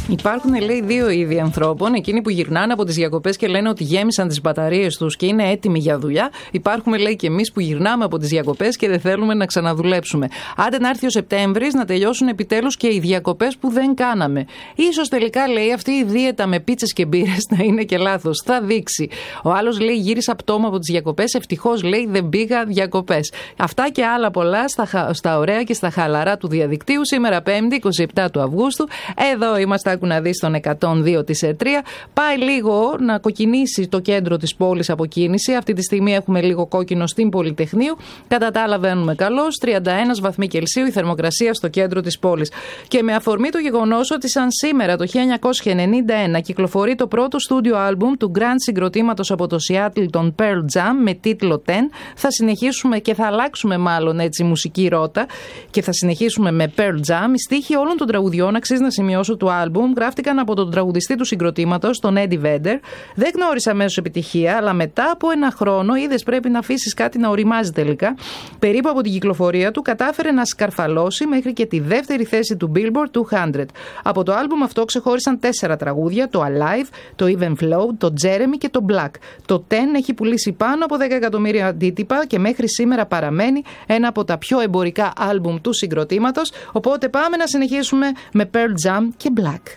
Υπάρχουν, λέει, δύο είδη ανθρώπων. Εκείνοι που γυρνάνε από τις διακοπές και λένε ότι γέμισαν τις μπαταρίες τους και είναι έτοιμοι για δουλειά. Υπάρχουμε, λέει, και εμείς που γυρνάμε από τις διακοπές και δεν θέλουμε να ξαναδουλέψουμε. Άντε να έρθει ο Σεπτέμβρης να τελειώσουν επιτέλους και οι διακοπές που δεν κάναμε. Ίσως τελικά, λέει, αυτή η δίαιτα με πίτσες και μπύρες να είναι και λάθος. Θα δείξει. Ο άλλος, λέει, γύρισα πτώμα από τις διακοπές. Ευτυχώς, λέει, δεν πήγα διακοπές. Αυτά και άλλα πολλά στα ωραία και στα χαλαρά του διαδικτύου. Σήμερα 5η, 27 του Αυγούστου. Εδώ είμαστε. Άκου να δεις τον 102 της ΕΤΡΙΑ. Πάει λίγο να κοκκινήσει το κέντρο της πόλης από κίνηση. Αυτή τη στιγμή έχουμε λίγο κόκκινο στην Πολυτεχνείου. Κατά τα άλλα βαίνουμε καλώς. 31 βαθμοί Κελσίου η θερμοκρασία στο κέντρο της πόλης. Και με αφορμή το γεγονός ότι σαν σήμερα το 1991 κυκλοφορεί το πρώτο στούντιο άλμπουμ του grand συγκροτήματος από το Seattle των Pearl Jam με τίτλο 10, θα συνεχίσουμε και θα αλλάξουμε μάλλον έτσι μουσική ρότα και θα συνεχίσουμε με Pearl Jam. Οι στίχοι όλων των τραγουδιών, αξίζει να σημειώσω, του άλμπουμ γράφτηκαν από τον τραγουδιστή του συγκροτήματος, τον Eddie Vedder. Δεν γνώρισα αμέσως επιτυχία, αλλά μετά από ένα χρόνο είδες πρέπει να αφήσεις κάτι να οριμάζει τελικά. Περίπου από την κυκλοφορία του κατάφερε να σκαρφαλώσει μέχρι και τη δεύτερη θέση του Billboard 200. Από το άλμπουμ αυτό ξεχώρισαν 4 τραγούδια, το Alive, το Even Flow, το Jeremy και το Black. Το 10 έχει πουλήσει πάνω από 10 εκατομμύρια αντίτυπα και μέχρι σήμερα παραμένει ένα από τα πιο εμπορικά άλμπουμ του συγκροτήματος. Οπότε πάμε να συνεχίσουμε με Pearl Jam και Black.